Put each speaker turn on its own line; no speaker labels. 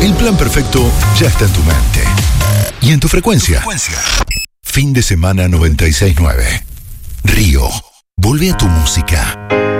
El plan perfecto ya está en tu mente. Y en tu frecuencia. Fin de semana 96.9. Río. Vuelve a tu música.